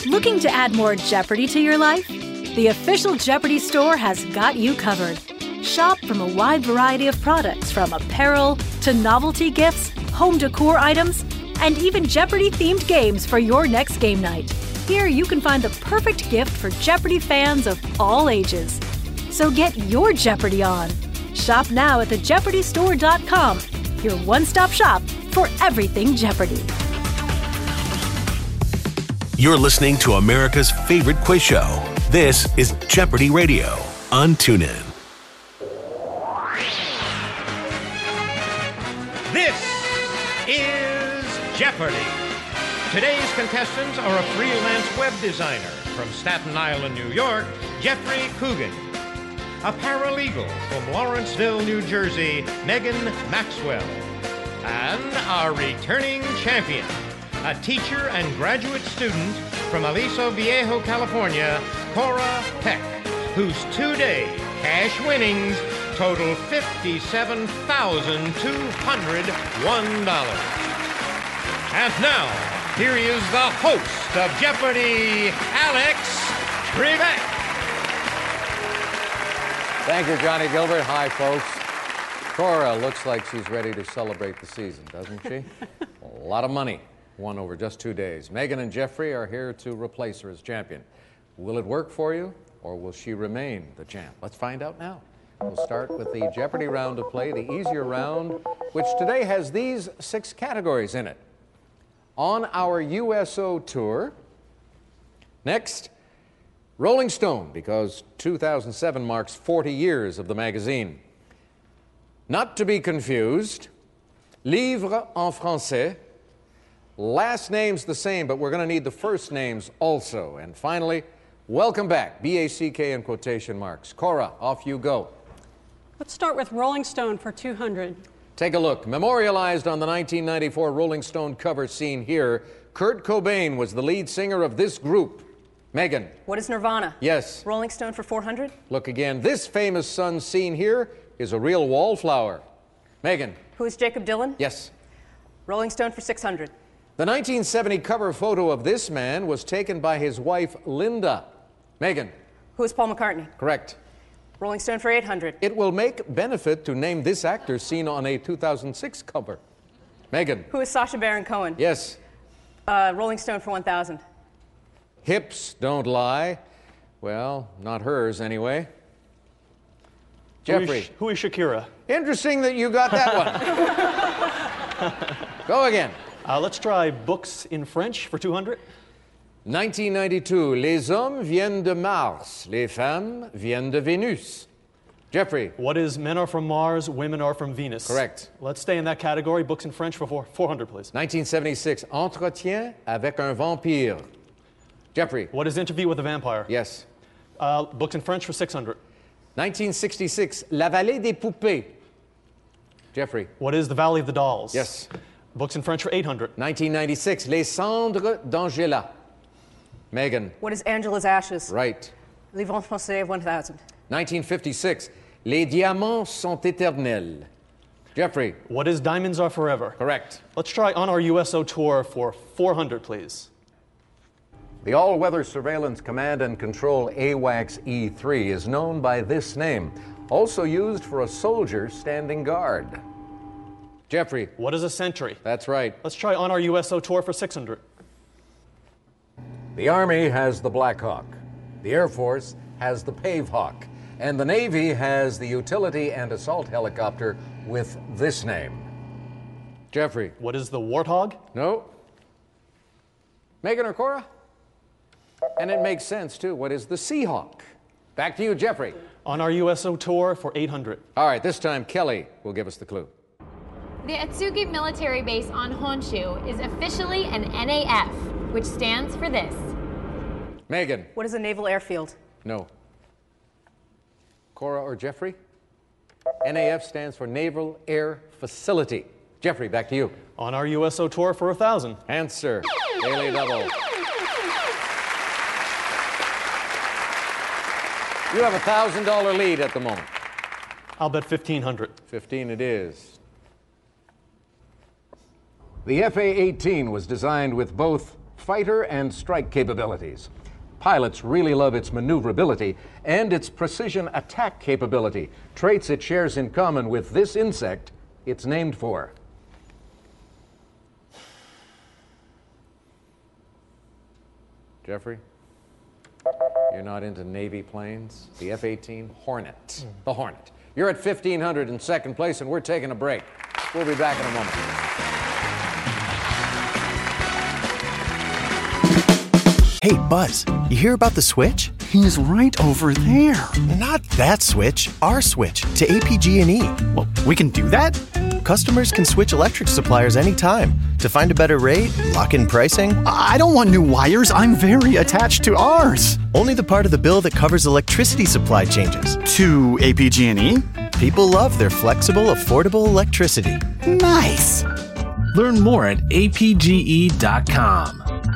Looking to add more Jeopardy to your life? The official Jeopardy store has got you covered. Shop from a wide variety of products, from apparel to novelty gifts, home decor items, and even Jeopardy-themed games for your next game night. Here you can find the perfect gift for Jeopardy fans of all ages. So get your Jeopardy on. Shop now at thejeopardystore.com, your one-stop shop for everything Jeopardy. You're listening to America's favorite quiz show. This is Jeopardy Radio on TuneIn. This is Jeopardy! Today's contestants are a freelance web designer from Staten Island, New York, Jeffrey Coogan. A paralegal from Lawrenceville, New Jersey, Megan Maxwell. And our returning champion, a teacher and graduate student from Aliso Viejo, California, Cora Peck, whose two-day cash winnings total $57,201. And now, here he is, the host of Jeopardy, Alex Trebek. Thank you, Johnny Gilbert. Hi, folks. Cora looks like she's ready to celebrate the season, doesn't she? A lot of money won over just 2 days. Megan and Jeffrey are here to replace her as champion. Will it work for you, or will she remain the champ? Let's find out now. We'll start with the Jeopardy round of play, the easier round, which today has these 6 categories in it. On our USO tour. Next, Rolling Stone, because 2007 marks 40 years of the magazine. Not to be confused, Livre en français. Last name's the same, but we're going to need the first names also. And finally, welcome back, B-A-C-K in quotation marks. Cora, off you go. Let's start with Rolling Stone for 200. Take a look. Memorialized on the 1994 Rolling Stone cover seen here, Kurt Cobain was the lead singer of this group. Megan. What is Nirvana? Yes. Rolling Stone for 400. Look again. This famous son seen here is a real wallflower. Megan. Who is Jacob Dylan? Yes. Rolling Stone for 600. The 1970 cover photo of this man was taken by his wife, Linda. Megan. Who is Paul McCartney? Correct. Rolling Stone for 800. It will make benefit to name this actor seen on a 2006 cover. Megan. Who is Sacha Baron Cohen? Yes. Rolling Stone for 1,000. Hips don't lie. Well, not hers anyway. Jeffrey. Who is Shakira? Interesting that you got that one. Go again. Let's try books in French for 200. 1992. Les hommes viennent de Mars. Les femmes viennent de Vénus. Jeffrey. What is men are from Mars, women are from Venus? Correct. Let's stay in that category. Books in French for 400, please. 1976. Entretien avec un vampire. Jeffrey. What is Interview with a Vampire? Yes. Books in French for 600. 1966. La Vallée des Poupées. Jeffrey. What is The Valley of the Dolls? Yes. Books in French for 800. 1996. Les Cendres d'Angela. Megan. What is Angela's Ashes? Right. Livre en français 1,000. 1956. Les diamants sont éternels. Jeffrey. What is Diamonds Are Forever? Correct. Let's try On Our USO Tour for 400, please. The All-Weather Surveillance Command and Control AWACS E3 is known by this name, also used for a soldier standing guard. Jeffrey. What is a Sentry? That's right. Let's try On Our USO Tour for 600. The Army has the Black Hawk, the Air Force has the Pave Hawk, and the Navy has the utility and assault helicopter with this name. Jeffrey. What is the Warthog? No. Megan or Cora? And it makes sense, too. What is the Seahawk? Back to you, Jeffrey. On Our USO Tour for 800. All right, this time Kelly will give us the clue. The Atsugi military base on Honshu is officially an NAF, which stands for this. Megan. What is a naval airfield? No. Cora or Jeffrey? NAF stands for Naval Air Facility. Jeffrey, back to you. On Our USO Tour for 1,000. Answer. Daily double. You have a $1,000 lead at the moment. I'll bet 1,500. 15 it is. The FA-18 was designed with both fighter and strike capabilities. Pilots really love its maneuverability and its precision attack capability, traits it shares in common with this insect it's named for. Jeffrey, you're not into Navy planes? The F-18 Hornet. The Hornet. You're at 1,500 in second place, and we're taking a break. We'll be back in a moment. Hey, Buzz, you hear about the switch? He's right over there. Not that switch, our switch to APG&E. Well, we can do that? Customers can switch electric suppliers anytime to find a better rate, lock in pricing. I don't want new wires. I'm very attached to ours. Only the part of the bill that covers electricity supply changes. To APG&E? People love their flexible, affordable electricity. Nice. Learn more at apge.com.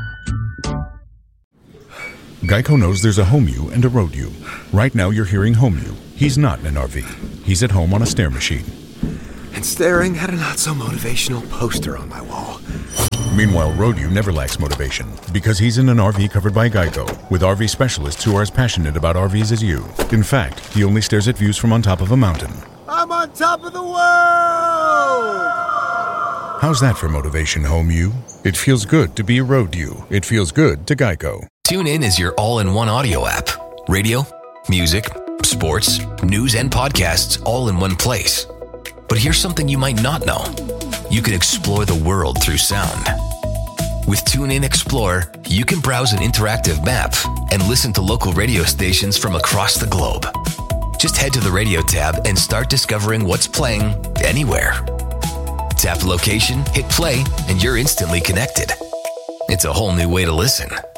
Geico knows there's a home you and a road you. Right now you're hearing home you. He's not in an RV. He's at home on a stair machine. And staring at a not-so-motivational poster on my wall. Meanwhile, road you never lacks motivation because he's in an RV covered by Geico with RV specialists who are as passionate about RVs as you. In fact, he only stares at views from on top of a mountain. I'm on top of the world! How's that for motivation, home you? It feels good to be a road you. It feels good to Geico. TuneIn is your all-in-one audio app. Radio, music, sports, news, and podcasts all in one place. But here's something you might not know. You can explore the world through sound. With TuneIn Explore, you can browse an interactive map and listen to local radio stations from across the globe. Just head to the radio tab and start discovering what's playing anywhere. Tap location, hit play, and you're instantly connected. It's a whole new way to listen.